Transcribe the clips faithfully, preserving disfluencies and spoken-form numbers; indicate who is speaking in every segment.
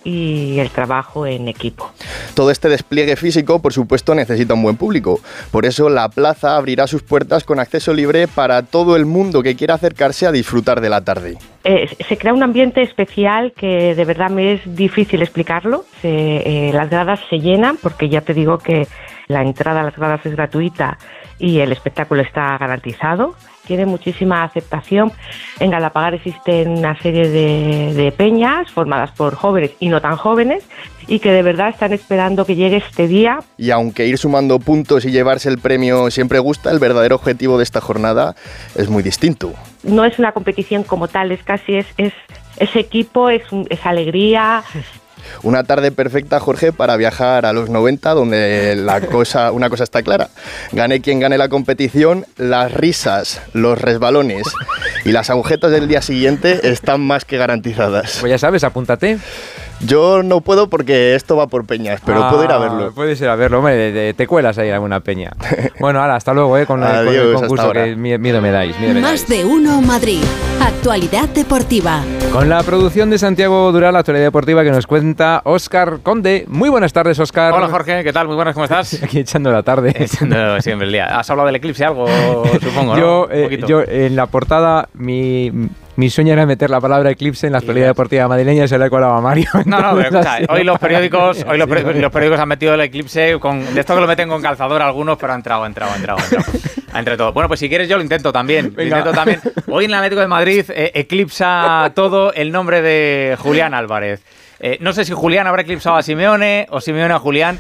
Speaker 1: y el trabajo en equipo.
Speaker 2: Todo este despliegue físico, por supuesto, necesita un buen público. Por eso la plaza abrirá sus puertas con acceso libre para todo el mundo que quiera acercarse a disfrutar de la tarde.
Speaker 1: Eh, se crea un ambiente especial que de verdad me es difícil explicarlo. Se, eh, las gradas se llenan porque ya te digo que la entrada a las gradas es gratuita y el espectáculo está garantizado. Tiene muchísima aceptación. En Galapagar existen una serie de, de peñas formadas por jóvenes y no tan jóvenes y que de verdad están esperando que llegue este día.
Speaker 2: Y aunque ir sumando puntos y llevarse el premio siempre gusta, el verdadero objetivo de esta jornada es muy distinto.
Speaker 1: No es una competición como tal, es casi es, es, es equipo, es, es alegría.
Speaker 2: Una tarde perfecta, Jorge, para viajar a los noventa, donde la cosa, una cosa está clara. Gane quien gane la competición, las risas, los resbalones y las agujetas del día siguiente están más que garantizadas.
Speaker 3: Pues ya sabes, apúntate.
Speaker 2: Yo no puedo porque esto va por peñas, pero ah, puedo ir a verlo.
Speaker 3: Puedes ir a verlo, hombre, te, te cuelas ahí en alguna peña. Bueno, hala, hasta luego, eh, con, Adiós, con el concurso, que miedo me dais. Miedo me
Speaker 4: Más
Speaker 3: dais.
Speaker 4: de uno Madrid. Actualidad deportiva.
Speaker 3: Con la producción de Santiago Durán, la actualidad deportiva que nos cuenta Óscar Conde. Muy buenas tardes, Óscar.
Speaker 5: Hola, Jorge, ¿qué tal? Muy buenas, ¿cómo estás?
Speaker 3: Aquí echando la tarde.
Speaker 5: Echando siempre el día. ¿Has hablado del eclipse algo, supongo,
Speaker 3: yo,
Speaker 5: ¿no?
Speaker 3: eh, yo, en la portada, mi... Mi sueño era meter la palabra eclipse en la actualidad deportiva madrileña y se la he colado a Mario.
Speaker 5: No, no, pero escucha, hoy los periódicos, hoy los periódicos, los periódicos han metido el eclipse con, de esto que lo meten con calzador algunos, pero ha entrado, ha entrado, ha entrado, ha entrado. Entre todo. Bueno, pues si quieres yo lo intento también. Lo intento también. Hoy en el Atlético de Madrid eh, eclipsa todo el nombre de Julián Álvarez. Eh, no sé si Julián habrá eclipsado a Simeone o Simeone a Julián,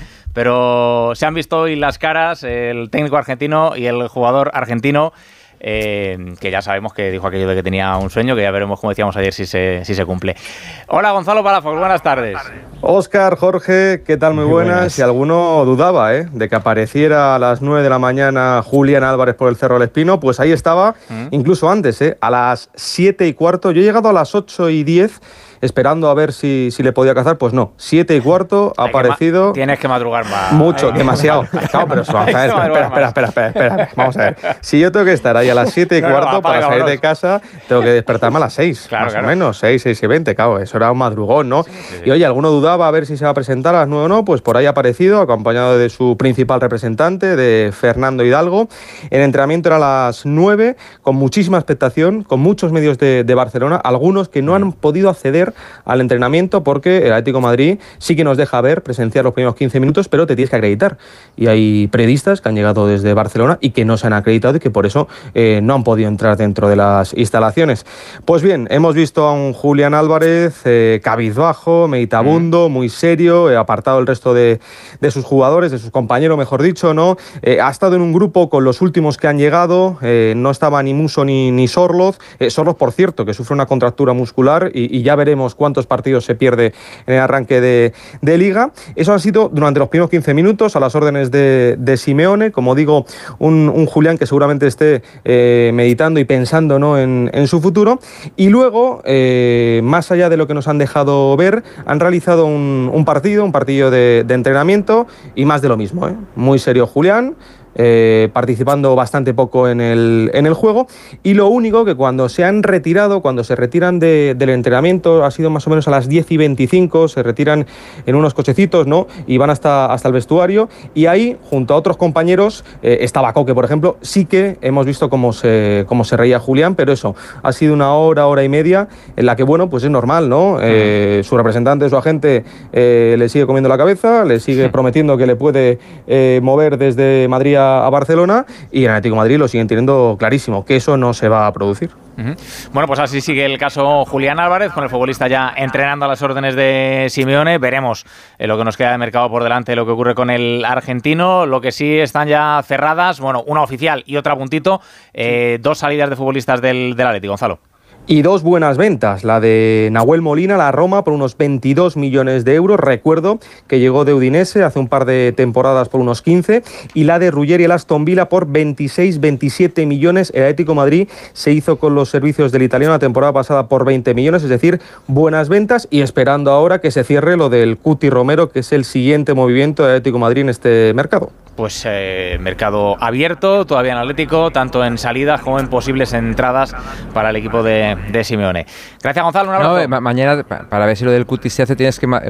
Speaker 5: pero se han visto hoy las caras, el técnico argentino y el jugador argentino. Eh, que ya sabemos que dijo aquello de que tenía un sueño, que ya veremos, como decíamos ayer, si se, si se cumple. Hola, Gonzalo Palafox, buenas tardes.
Speaker 6: Óscar, Jorge, ¿qué tal? Muy, Muy buenas. buenas. Si alguno dudaba ¿eh? de que apareciera a las nueve de la mañana Julián Álvarez por el Cerro del Espino, pues ahí estaba, ¿Mm? incluso antes, ¿eh? a las siete y cuarto. Yo he llegado a las ocho y diez esperando a ver si, si le podía cazar, pues no, siete y cuarto, ha aparecido...
Speaker 5: Ma- tienes que madrugar más.
Speaker 6: Mucho, Ay, demasiado. Claro, pero eso, vamos a ver, espera, espera, espera, espera, espera, vamos a ver. Si yo tengo que estar ahí a las siete y cuarto no, para salir de casa, tengo que despertarme a las seis, claro, más claro. o menos, seis, seis y veinte, claro, eso era un madrugón, ¿no? Sí, sí, sí. Y oye, alguno dudaba a ver si se va a presentar a las nueve o no, pues por ahí ha aparecido, acompañado de su principal representante, de Fernando Hidalgo. El entrenamiento era a las nueve, con muchísima expectación, con muchos medios de, de Barcelona, algunos que no han podido acceder al entrenamiento porque el Atlético de Madrid sí que nos deja ver, presenciar los primeros quince minutos, pero te tienes que acreditar. Y hay periodistas que han llegado desde Barcelona y que no se han acreditado y que por eso eh, no han podido entrar dentro de las instalaciones. Pues bien, hemos visto a un Julián Álvarez eh, cabizbajo, meditabundo, muy serio, eh, apartado del resto de, de sus jugadores, de sus compañeros, mejor dicho, ¿no? Eh, ha estado en un grupo con los últimos que han llegado, eh, no estaba ni Musso ni, ni Sorloz. Eh, Sorloz, por cierto, que sufre una contractura muscular y, y ya veremos cuántos partidos se pierde en el arranque de, de Liga. Eso ha sido durante los primeros quince minutos a las órdenes de, de Simeone. Como digo, un, un Julián que seguramente esté eh, meditando y pensando, ¿no? en, en su futuro. Y luego, eh, más allá de lo que nos han dejado ver, han realizado un, un partido, un partido de, de entrenamiento y más de lo mismo, ¿eh? Muy serio Julián. Eh, participando bastante poco en el, en el juego, y lo único que cuando se han retirado, cuando se retiran de, del entrenamiento, ha sido más o menos a las diez y veinticinco, se retiran en unos cochecitos, ¿no? Y van hasta, hasta el vestuario, y ahí, junto a otros compañeros, eh, estaba Coque, por ejemplo, sí que hemos visto cómo se, cómo se reía Julián, pero eso, ha sido una hora, hora y media, en la que, bueno, pues es normal, ¿no? Eh, su representante, su agente, eh, le sigue comiendo la cabeza, le sigue prometiendo que le puede eh, mover desde Madrid a Barcelona, y el Atlético de Madrid lo siguen teniendo clarísimo, que eso no se va a producir.
Speaker 5: Uh-huh. Bueno, pues así sigue el caso Julián Álvarez, con el futbolista ya entrenando a las órdenes de Simeone. Veremos eh, lo que nos queda de mercado por delante, lo que ocurre con el argentino. Lo que sí están ya cerradas, bueno, una oficial y otra a puntito, eh, dos salidas de futbolistas del, del Atlético, Gonzalo.
Speaker 6: Y dos buenas ventas, la de Nahuel Molina, la Roma, por unos veintidós millones de euros. Recuerdo que llegó de Udinese hace un par de temporadas por unos quince. Y la de Ruggeri, el Aston Villa, por veintiséis, veintisiete millones. El Atlético de Madrid se hizo con los servicios del italiano la temporada pasada por veinte millones. Es decir, buenas ventas, y esperando ahora que se cierre lo del Cuti Romero, que es el siguiente movimiento del Atlético de Madrid en este mercado.
Speaker 5: Pues eh, mercado abierto todavía en Atlético, tanto en salidas como en posibles entradas para el equipo de, de Simeone. Gracias, Gonzalo, un abrazo.
Speaker 3: No, ma- mañana, para ver si lo del Cuti se hace, tienes que... Ma-